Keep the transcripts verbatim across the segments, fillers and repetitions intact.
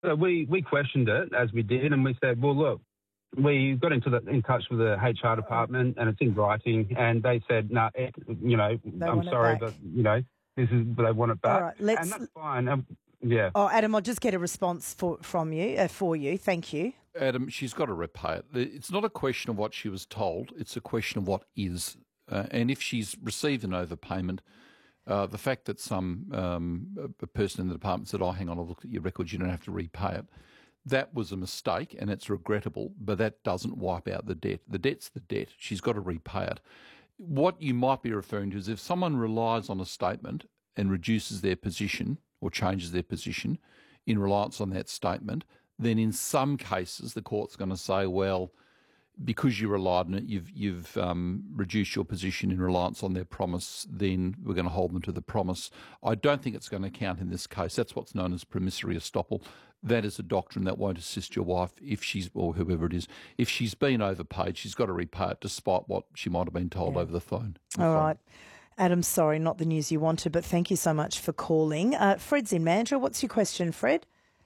Uh, we we questioned it as we did, and we said, well, look, we got into the, in touch with the H R department, and it's in writing, and they said, no, nah, you know, They I'm want it sorry, back. but you know, this is they want it back, All right, let's. and that's fine. Um, yeah. Oh, Adam, I'll just get a response for from you uh, for you. Thank you. Adam, she's got to repay it. It's not a question of what she was told; it's a question of what is. Uh, and if she's received an overpayment, uh, the fact that some um, a person in the department said, "Oh, hang on, I've looked at your records; you don't have to repay it." That was a mistake and it's regrettable, but that doesn't wipe out the debt. The debt's the debt. She's got to repay it. What you might be referring to is if someone relies on a statement and reduces their position or changes their position in reliance on that statement, then in some cases the court's going to say, well, because you relied on it, you've you've um, reduced your position in reliance on their promise, then we're going to hold them to the promise. I don't think it's going to count in this case. That's what's known as promissory estoppel. That is a doctrine that won't assist your wife if she's, or whoever it is, if she's been overpaid, she's got to repay it despite what she might have been told Yeah. over the phone. All phone. right. Adam, sorry, not the news you wanted, but thank you so much for calling. Uh, Fred's in Mandurah. What's your question, Fred?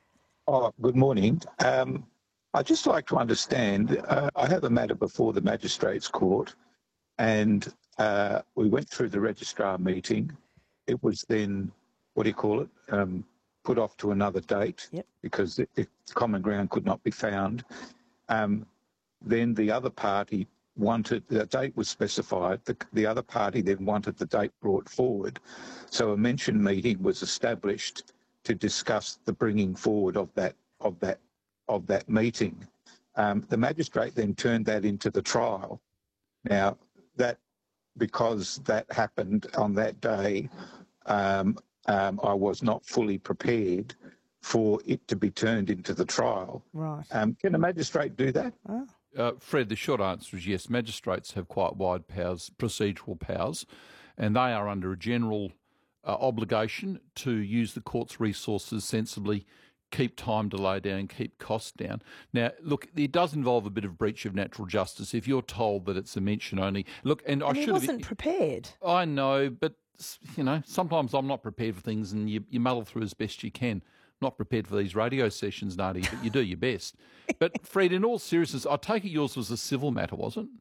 Oh, good morning. Um, I'd just like to understand, uh, I have a matter before the Magistrates Court, and uh, we went through the registrar meeting. It was then, what do you call it, um, put off to another date Yep. because the, the common ground could not be found. Um, then the other party wanted, the date was specified, the, the other party then wanted the date brought forward. So a mentioned meeting was established to discuss the bringing forward of that of that of that meeting. Um, the magistrate then turned that into the trial. Now, that because that happened on that day, um, um, I was not fully prepared for it to be turned into the trial. Right. Um, can a magistrate do that? Oh. Uh, Fred, the short answer is yes. Magistrates have quite wide powers, procedural powers, and they are under a general uh, obligation to use the court's resources sensibly, keep time delay down, keep costs down. Now, look, it does involve a bit of breach of natural justice. If you're told that it's a mention only, look, and, And I he should wasn't have. prepared. I know, but you know, sometimes I'm not prepared for things, and you, you muddle through as best you can. Not prepared for these radio sessions, Nadi, but you do your best. But Fred, in all seriousness, I take it yours was a civil matter, was it?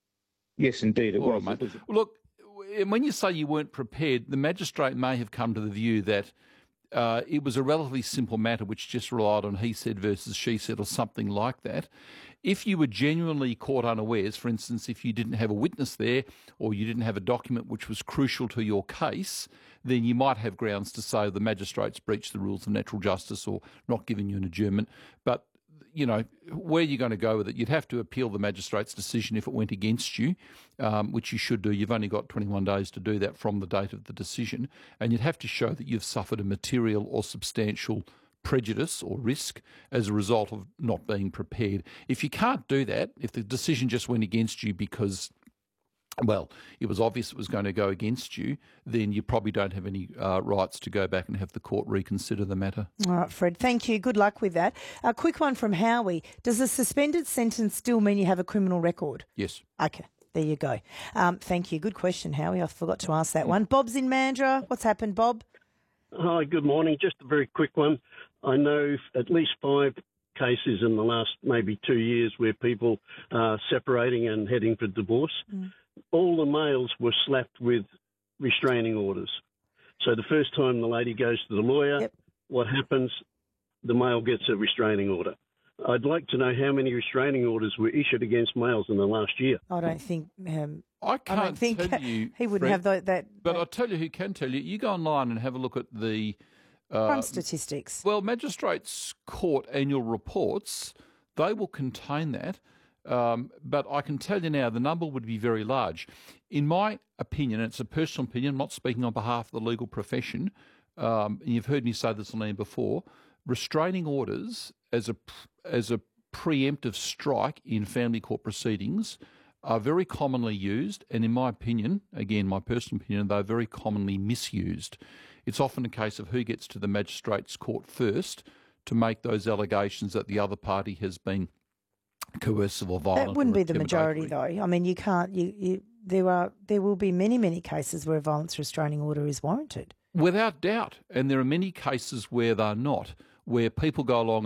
Yes, indeed, it All was. right, mate. It was. Well, look, when you say you weren't prepared, the magistrate may have come to the view that uh, it was a relatively simple matter which just relied on he said versus she said or something like that. If you were genuinely caught unawares, for instance, if you didn't have a witness there or you didn't have a document which was crucial to your case, then you might have grounds to say the magistrate's breached the rules of natural justice or not giving you an adjournment. But you know, where you're going to go with it, you'd have to appeal the magistrate's decision if it went against you, um, which you should do. You've only got twenty-one days to do that from the date of the decision, and you'd have to show that you've suffered a material or substantial prejudice or risk as a result of not being prepared. If you can't do that, if the decision just went against you because, well, it was obvious it was going to go against you, then you probably don't have any uh, rights to go back and have the court reconsider the matter. All right, Fred, thank you. Good luck with that. A quick one from Howie. Does a suspended sentence still mean you have a criminal record? Yes. Okay, there you go. Um, thank you. Good question, Howie. I forgot to ask that one. Bob's in Mandurah. What's happened, Bob? Hi, good morning. Just a very quick one. I know at least five cases in the last maybe two years where people are separating and heading for divorce. Mm. All the males were slapped with restraining orders. So the first time the lady goes to the lawyer, yep. What happens? The male gets a restraining order. I'd like to know how many restraining orders were issued against males in the last year. I don't think... Um, I can't I don't think tell you, he wouldn't Fred, have that, that... But I'll tell you who can tell you. You go online and have a look at the... Uh, crime statistics. Well, Magistrates Court annual reports, they will contain that. Um, but I can tell you now, the number would be very large. In my opinion, and it's a personal opinion, I'm not speaking on behalf of the legal profession, um, and you've heard me say this on air before, restraining orders as a as a preemptive strike in family court proceedings are very commonly used, and in my opinion, again, my personal opinion, they're very commonly misused. It's often a case of who gets to the magistrate's court first to make those allegations that the other party has been coercive or violent. That wouldn't be the majority, though. I mean, you can't. You, you there are there will be many many cases where a violence restraining order is warranted. Without doubt, and there are many cases where they're not, where people go along